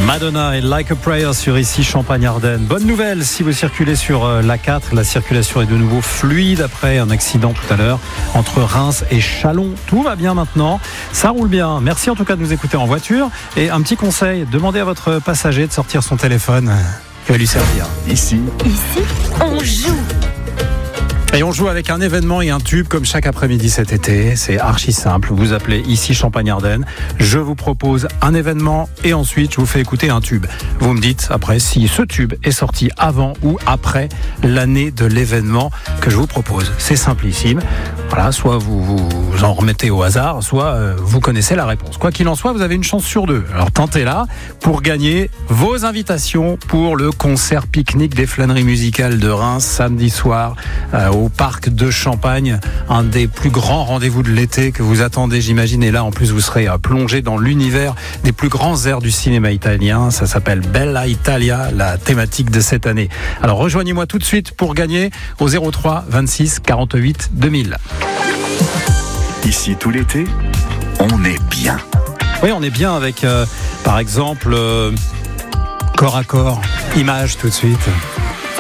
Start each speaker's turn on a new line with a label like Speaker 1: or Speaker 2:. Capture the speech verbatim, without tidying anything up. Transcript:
Speaker 1: Madonna et Like a Prayer sur ici Champagne-Ardenne. Bonne nouvelle si vous circulez sur l'A quatre, la circulation est de nouveau fluide après un accident tout à l'heure entre Reims et Châlons. Tout va bien maintenant, ça roule bien. Merci en tout cas de nous écouter en voiture. Et un petit conseil, demandez à votre passager de sortir son téléphone, il va lui servir.
Speaker 2: Ici,
Speaker 3: Ici, on joue.
Speaker 1: Et on joue avec un événement et un tube comme chaque après-midi cet été. C'est archi simple. Vous appelez ici Champagne-Ardenne. Je vous propose un événement et ensuite je vous fais écouter un tube. Vous me dites après si ce tube est sorti avant ou après l'année de l'événement que je vous propose. C'est simplissime. Voilà, soit vous vous en remettez au hasard, soit euh, vous connaissez la réponse. Quoi qu'il en soit, vous avez une chance sur deux. Alors tentez-la pour gagner vos invitations pour le concert pique-nique des flâneries musicales de Reims samedi soir euh, au parc de Champagne, un des plus grands rendez-vous de l'été que vous attendez, j'imagine. Et là, en plus, vous serez plongé dans l'univers des plus grands airs du cinéma italien. Ça s'appelle Bella Italia, la thématique de cette année. Alors, rejoignez-moi tout de suite pour gagner au zéro trois vingt-six quarante-huit deux mille.
Speaker 2: ici tout l'été, on est bien.
Speaker 1: Oui, on est bien avec, euh, par exemple, euh, Corps à Corps, Image tout de suite.